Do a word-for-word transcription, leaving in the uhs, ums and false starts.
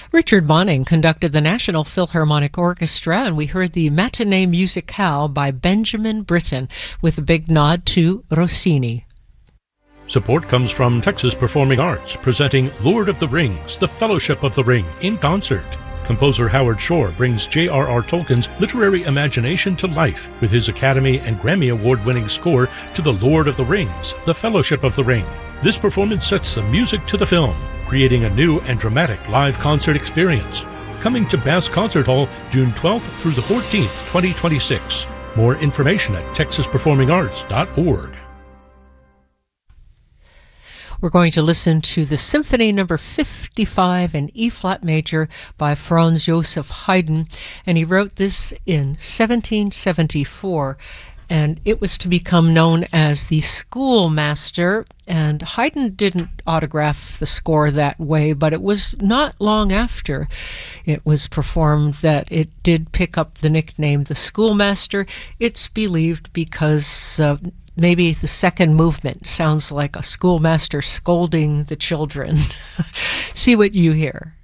Richard Bonning conducted the National Philharmonic Orchestra, and we heard the Matinee Musicale by Benjamin Britten with a big nod to Rossini. Support comes from Texas Performing Arts, presenting Lord of the Rings, The Fellowship of the Ring, in concert. Composer Howard Shore brings J R R Tolkien's literary imagination to life with his Academy and Grammy Award-winning score to The Lord of the Rings, The Fellowship of the Ring. This performance sets the music to the film, creating a new and dramatic live concert experience. Coming to Bass Concert Hall June twelfth through the fourteenth, twenty twenty-six. More information at texas performing arts dot org. We're going to listen to the Symphony Number fifty-five in E-flat major by Franz Joseph Haydn, and he wrote this in seventeen seventy-four. And it was to become known as the Schoolmaster, and Haydn didn't autograph the score that way, but it was not long after it was performed that it did pick up the nickname the Schoolmaster. It's believed because uh, maybe the second movement sounds like a schoolmaster scolding the children. See what you hear.